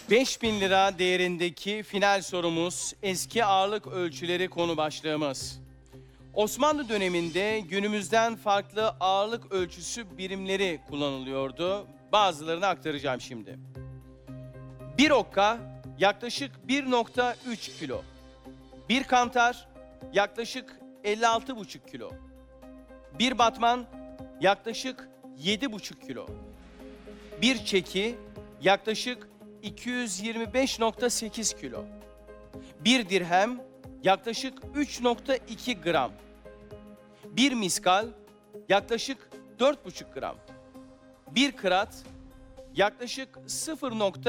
5.000 lira değerindeki final sorumuz, eski ağırlık ölçüleri konu başlığımız. Osmanlı döneminde günümüzden farklı ağırlık ölçüsü birimleri kullanılıyordu. Bazılarını aktaracağım şimdi. Bir okka yaklaşık 1,3 kilo. Bir kantar yaklaşık 56,5 kilo. Bir batman yaklaşık 7,5 kilo. Bir çeki yaklaşık 225,8 kilo. Bir dirhem yaklaşık 3,2 gram. Bir miskal yaklaşık 4,5 gram. Bir kırat yaklaşık 0,2